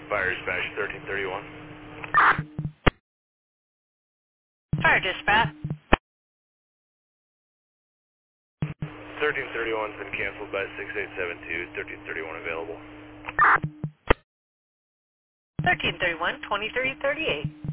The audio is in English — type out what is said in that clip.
Fire dispatch 1331. Fire dispatch. 1331's been canceled by 6872. 1331 available. 1331, 2338.